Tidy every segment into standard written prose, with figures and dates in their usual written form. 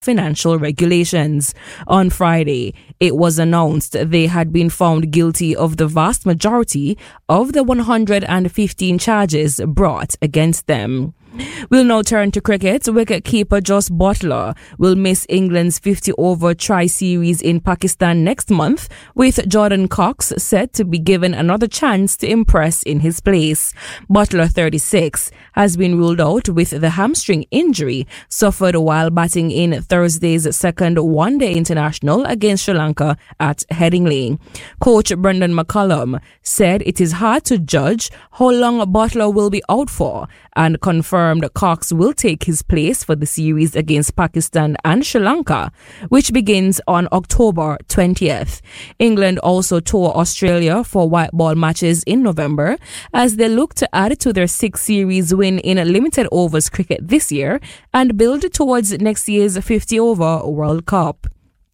financial regulations. On Friday, it was announced they had been found guilty of the vast majority of the 115 charges brought against them. We'll now turn to cricket. Wicket-keeper Jos Buttler will miss England's 50-over tri-series in Pakistan next month, with Jordan Cox set to be given another chance to impress in his place. Buttler, 36, has been ruled out with the hamstring injury suffered while batting in Thursday's second one-day international against Sri Lanka at Headingley. Coach Brendan McCullum said it is hard to judge how long Buttler will be out for, and confirmed Cox will take his place for the series against Pakistan and Sri Lanka, which begins on October 20th. England also tour Australia for white ball matches in November as they look to add to their 6-series win in limited overs cricket this year and build towards next year's 50-over World Cup.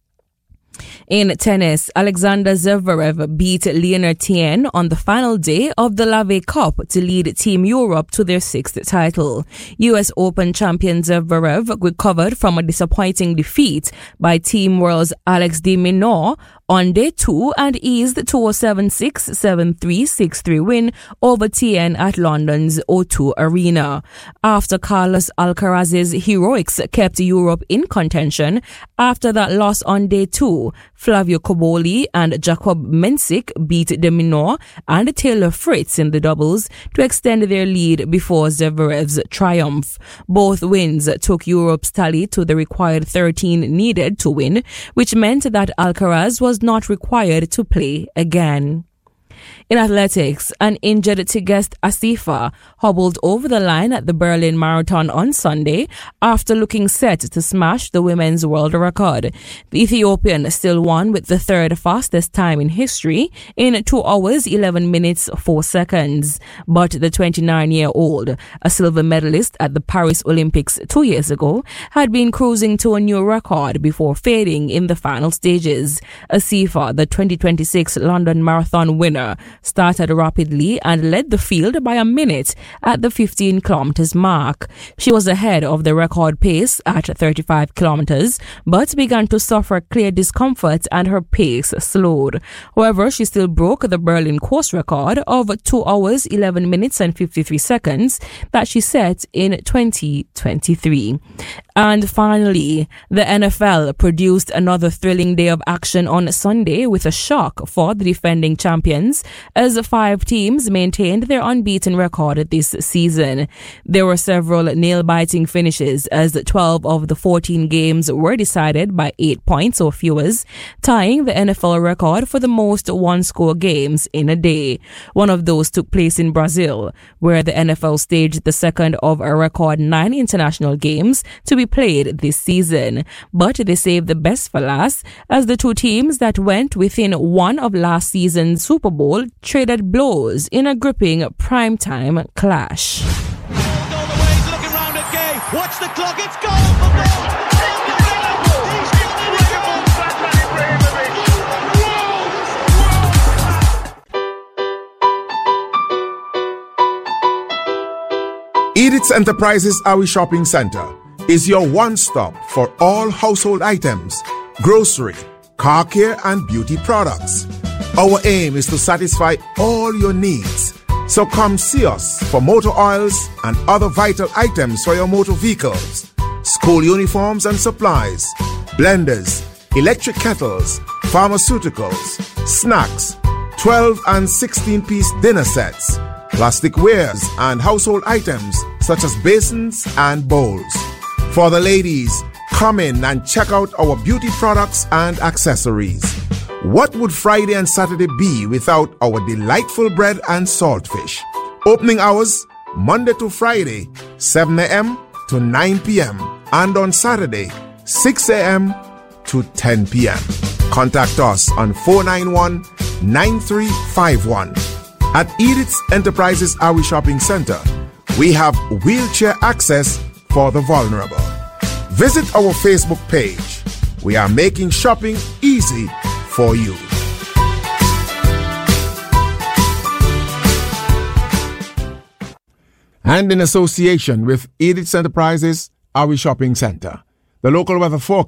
In tennis, Alexander Zverev beat Leonard Tien on the final day of the LAVE Cup to lead Team Europe to their 6th title. US Open champion Zverev recovered from a disappointing defeat by Team World's Alex de Minaur on day 2 and eased to a 7-6, 7-3, 6-3 win over Tien at London's O2 Arena. After Carlos Alcaraz's heroics kept Europe in contention after that loss on day 2, Flavio Cobolli and Jakob Mensik beat de Minaur and Taylor Fritz in the doubles to extend their lead before Zverev's triumph. Both wins took Europe's tally to the required 13 needed to win, which meant that Alcaraz was not required to play again. In athletics, an injured Tigst Assefa hobbled over the line at the Berlin Marathon on Sunday after looking set to smash the women's world record. The Ethiopian still won with the third fastest time in history in 2 hours, 11 minutes, 4 seconds. But the 29-year-old, a silver medalist at the Paris Olympics 2 years ago, had been cruising to a new record before fading in the final stages. Assefa, the 2026 London Marathon winner, started rapidly and led the field by a minute at the 15 kilometers mark. She was ahead of the record pace at 35 kilometers, but began to suffer clear discomfort and her pace slowed. However, she still broke the Berlin course record of 2 hours, 11 minutes and 53 seconds that she set in 2023. And finally, the NFL produced another thrilling day of action on Sunday with a shock for the defending champions as 5 teams maintained their unbeaten record this season. There were several nail-biting finishes as 12 of the 14 games were decided by 8 points or fewer, tying the NFL record for the most one-score games in a day. One of those took place in Brazil, where the NFL staged the second of a record 9 international games to be played this season. But they saved the best for last as the 2 teams that went within one of last season's Super Bowl traded blows in a gripping primetime clash. All the way, he's looking round at Gay. Watch the clock, it's goal for Bolt. Edith's Enterprises Awi Shopping Center is your one-stop for all household items, grocery, car care and beauty products. Our aim is to satisfy all your needs. So come see us for motor oils and other vital items for your motor vehicles, school uniforms and supplies, blenders, electric kettles, pharmaceuticals, snacks, 12 and 16-piece dinner sets, plastic wares and household items such as basins and bowls. For the ladies, come in and check out our beauty products and accessories. What would Friday and Saturday be without our delightful bread and saltfish? Opening hours, Monday to Friday, 7 a.m. to 9 p.m. and on Saturday, 6 a.m. to 10 p.m. Contact us on 491-9351. At Edith's Enterprises Awi Shopping Center, we have wheelchair access for the vulnerable. Visit our Facebook page. We are making shopping easy for you. And in association with Edith's Enterprises Awi Shopping Center, The local weather forecast